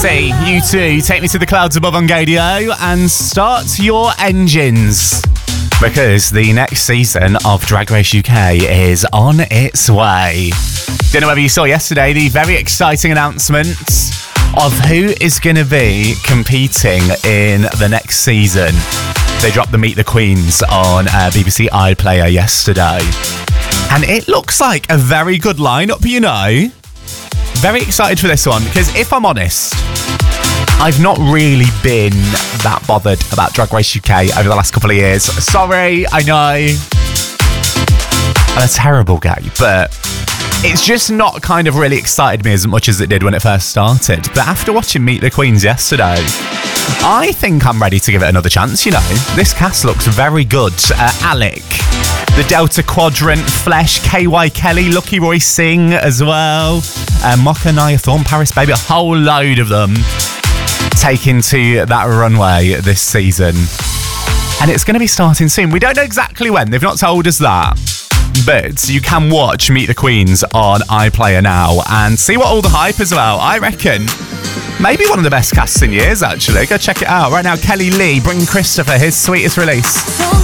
BBC, you too, take me to the clouds above on Gadio and start your engines. Because the next season of Drag Race UK is on its way. Don't know whether you saw yesterday the very exciting announcement of who is going to be competing in the next season. They dropped the Meet the Queens on BBC iPlayer yesterday. And it looks like a very good lineup, you know. Very excited for this one because if I'm honest, I've not really been that bothered about Drag Race UK over the last couple of years. Sorry, I know. I'm a terrible guy, but it's just not kind of really excited me as much as it did when it first started. But after watching Meet the Queens yesterday, I think I'm ready to give it another chance, you know. This cast looks very good. Alec, the Delta Quadrant, Flesh, KY Kelly, Lucky Roy Singh as well. Mocha, Nia Thorne, Paris Baby, a whole load of them taking to that runway this season. And it's going to be starting soon. We don't know exactly when. They've not told us that. But you can watch Meet the Queens on iPlayer now and see what all the hype is about. I reckon maybe one of the best casts in years, actually. Go check it out. Right now, Kelly Lee bringing Christopher his sweetest release.